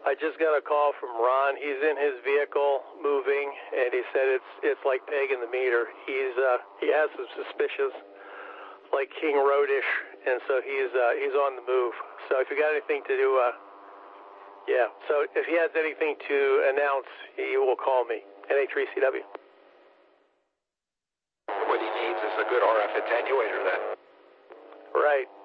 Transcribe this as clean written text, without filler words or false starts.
I just got a call from Ron. He's in his vehicle moving, and he said it's like pegging the meter. He has some suspicious, like King Road-ish, and so he's on the move. So if you got anything to do, yeah. So if he has anything to announce, he will call me. NH3CW. What he needs is a good RF attenuator then. Right.